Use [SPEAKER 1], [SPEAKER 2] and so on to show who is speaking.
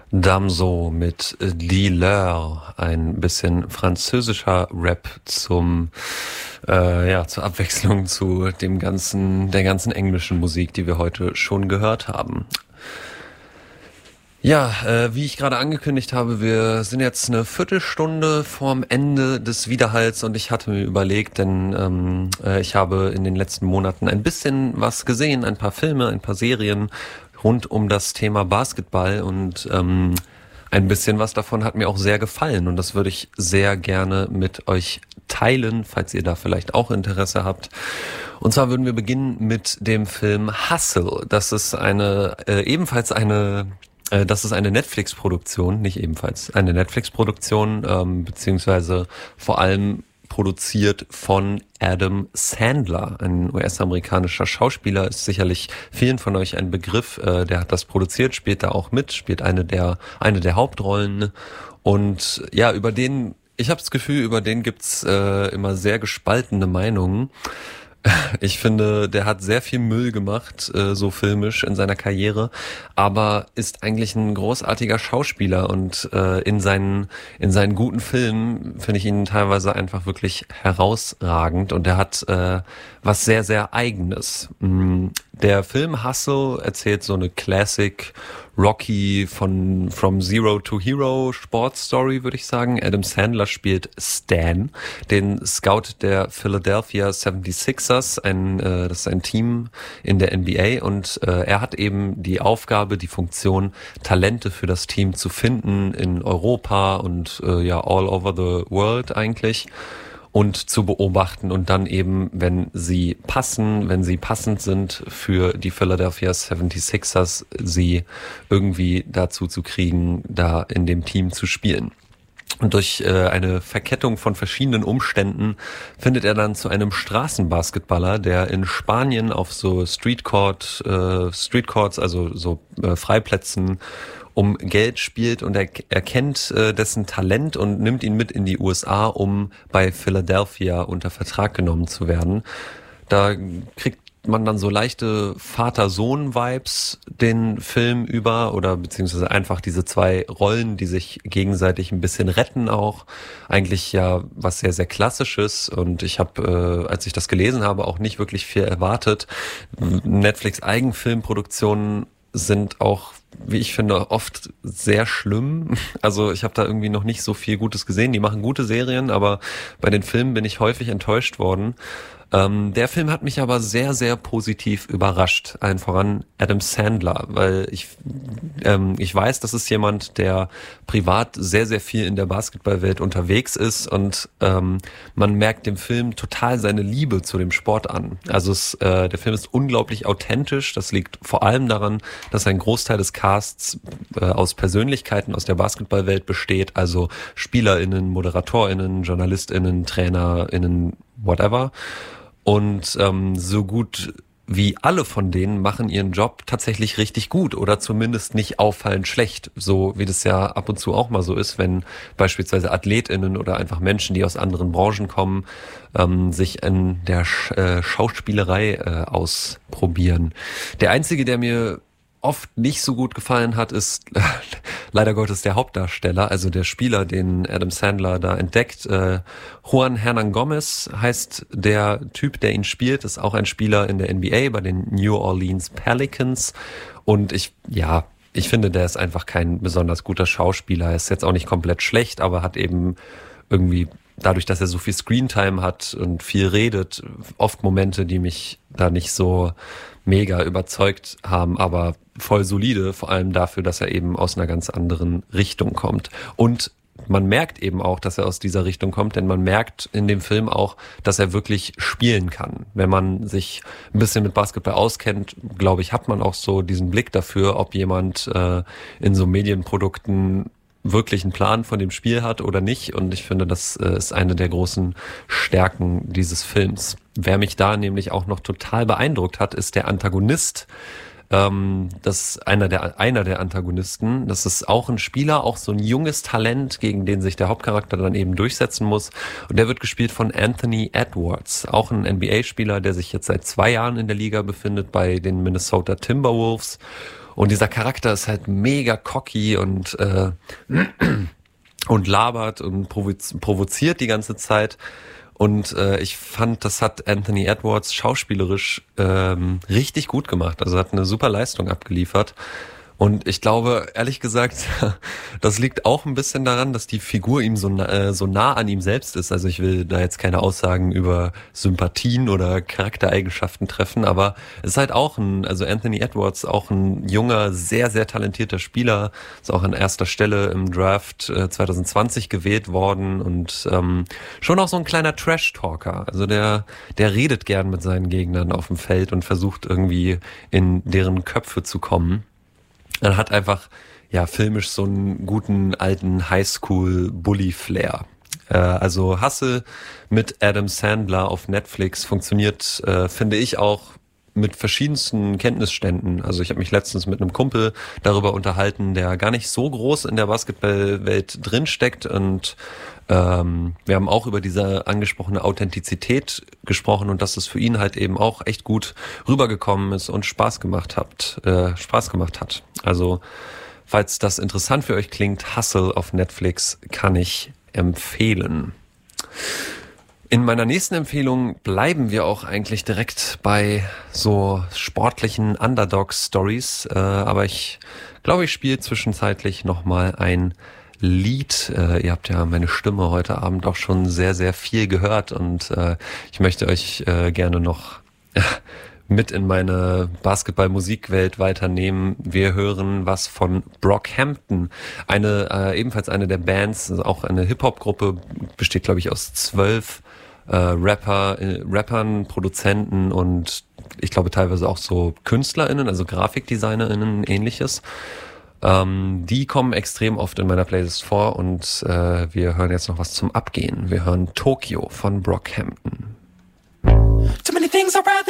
[SPEAKER 1] Damso mit Dealer, ein bisschen französischer Rap zur Abwechslung zu der ganzen englischen Musik, die wir heute schon gehört haben. Ja, wie ich gerade angekündigt habe, wir sind jetzt eine Viertelstunde vorm Ende des Widerhalls und ich hatte mir überlegt, denn ich habe in den letzten Monaten ein bisschen was gesehen, ein paar Filme, ein paar Serien rund um das Thema Basketball und ein bisschen was davon hat mir auch sehr gefallen und das würde ich sehr gerne mit euch teilen, falls ihr da vielleicht auch Interesse habt. Und zwar würden wir beginnen mit dem Film Hustle. Das ist eine Netflix-Produktion, nicht ebenfalls eine Netflix-Produktion, beziehungsweise vor allem produziert von Adam Sandler, ein US-amerikanischer Schauspieler, ist sicherlich vielen von euch ein Begriff. Der hat das produziert, spielt da auch mit, spielt eine der Hauptrollen. Und ja, ich habe das Gefühl, über den gibt's immer sehr gespaltene Meinungen. Ich finde, der hat sehr viel Müll gemacht, so filmisch in seiner Karriere, aber ist eigentlich ein großartiger Schauspieler und in seinen guten Filmen finde ich ihn teilweise einfach wirklich herausragend und er hat was sehr, sehr Eigenes. Der Film Hustle erzählt so eine Classic Rocky From Zero to Hero Sportstory, würde ich sagen. Adam Sandler spielt Stan, den Scout der Philadelphia 76ers, das ist ein Team in der NBA und er hat eben die Aufgabe, die Funktion, Talente für das Team zu finden in Europa und all over the world eigentlich. Und zu beobachten und dann eben, wenn sie passend sind für die Philadelphia 76ers, sie irgendwie dazu zu kriegen, da in dem Team zu spielen. Und durch eine Verkettung von verschiedenen Umständen findet er dann zu einem Straßenbasketballer, der in Spanien auf so Streetcourts, also so Freiplätzen um Geld spielt und er kennt dessen Talent und nimmt ihn mit in die USA, um bei Philadelphia unter Vertrag genommen zu werden. Da kriegt man dann so leichte Vater-Sohn-Vibes den Film über oder beziehungsweise einfach diese zwei Rollen, die sich gegenseitig ein bisschen retten auch. Eigentlich ja was sehr, sehr Klassisches und ich habe, als ich das gelesen habe, auch nicht wirklich viel erwartet. Netflix-Eigenfilmproduktionen sind auch, wie ich finde, oft sehr schlimm. Also ich habe da irgendwie noch nicht so viel Gutes gesehen. Die machen gute Serien, aber bei den Filmen bin ich häufig enttäuscht worden. Der Film hat mich aber sehr, sehr positiv überrascht. Allen voran Adam Sandler, weil ich weiß, das ist jemand, der privat sehr, sehr viel in der Basketballwelt unterwegs ist und man merkt dem Film total seine Liebe zu dem Sport an. Also der Film ist unglaublich authentisch. Das liegt vor allem daran, dass ein Großteil des Casts aus Persönlichkeiten aus der Basketballwelt besteht, also SpielerInnen, ModeratorInnen, JournalistInnen, TrainerInnen, whatever. Und so gut wie alle von denen machen ihren Job tatsächlich richtig gut oder zumindest nicht auffallend schlecht, so wie das ja ab und zu auch mal so ist, wenn beispielsweise AthletInnen oder einfach Menschen, die aus anderen Branchen kommen, sich in der Schauspielerei ausprobieren. Der einzige, der mir oft nicht so gut gefallen hat, ist leider Gottes der Hauptdarsteller, also der Spieler, den Adam Sandler da entdeckt. Juan Hernan Gomez heißt der Typ, der ihn spielt, ist auch ein Spieler in der NBA bei den New Orleans Pelicans. Und ich finde, der ist einfach kein besonders guter Schauspieler. Er ist jetzt auch nicht komplett schlecht, aber hat eben irgendwie dadurch, dass er so viel Screentime hat und viel redet, oft Momente, die mich da nicht so mega überzeugt haben, aber voll solide, vor allem dafür, dass er eben aus einer ganz anderen Richtung kommt. Und man merkt eben auch, dass er aus dieser Richtung kommt, denn man merkt in dem Film auch, dass er wirklich spielen kann. Wenn man sich ein bisschen mit Basketball auskennt, glaube ich, hat man auch so diesen Blick dafür, ob jemand in so Medienprodukten wirklich einen Plan von dem Spiel hat oder nicht. Und ich finde, das ist eine der großen Stärken dieses Films. Wer mich da nämlich auch noch total beeindruckt hat, ist der Antagonist. Das ist einer der Antagonisten. Das ist auch ein Spieler, auch so ein junges Talent, gegen den sich der Hauptcharakter dann eben durchsetzen muss. Und der wird gespielt von Anthony Edwards, auch ein NBA-Spieler, der sich jetzt seit 2 Jahren in der Liga befindet bei den Minnesota Timberwolves. Und dieser Charakter ist halt mega cocky und labert und provoziert die ganze Zeit. Und ich fand, das hat Anthony Edwards schauspielerisch richtig gut gemacht. Also hat eine super Leistung abgeliefert. Und ich glaube, ehrlich gesagt, das liegt auch ein bisschen daran, dass die Figur ihm so nah an ihm selbst ist. Also ich will da jetzt keine Aussagen über Sympathien oder Charaktereigenschaften treffen, aber es ist halt auch also Anthony Edwards, auch ein junger, sehr, sehr talentierter Spieler, ist auch an erster Stelle im Draft 2020 gewählt worden und schon auch so ein kleiner Trash-Talker. Also der redet gern mit seinen Gegnern auf dem Feld und versucht irgendwie in deren Köpfe zu kommen. Er hat einfach, ja, filmisch so einen guten alten Highschool-Bully-Flair. Also Hustle mit Adam Sandler auf Netflix funktioniert, finde ich, auch mit verschiedensten Kenntnisständen. Also ich habe mich letztens mit einem Kumpel darüber unterhalten, der gar nicht so groß in der Basketballwelt drinsteckt und wir haben auch über diese angesprochene Authentizität gesprochen und dass es für ihn halt eben auch echt gut rübergekommen ist und Spaß gemacht hat. Also falls das interessant für euch klingt, Hustle auf Netflix kann ich empfehlen. In meiner nächsten Empfehlung bleiben wir auch eigentlich direkt bei so sportlichen Underdog-Stories, aber ich glaube, ich spiele zwischenzeitlich nochmal ein Lied. Ihr habt ja meine Stimme heute Abend auch schon sehr, sehr viel gehört und ich möchte euch gerne noch mit in meine Basketball-Musikwelt weiternehmen. Wir hören was von Brockhampton, ebenfalls eine der Bands, also auch eine Hip-Hop-Gruppe, besteht glaube ich aus 12 Rappern, Produzenten und ich glaube teilweise auch so KünstlerInnen, also GrafikdesignerInnen, ähnliches. Die kommen extrem oft in meiner Playlist vor und wir hören jetzt noch was zum Abgehen. Wir hören Tokyo von Brockhampton.
[SPEAKER 2] Too many things I'd rather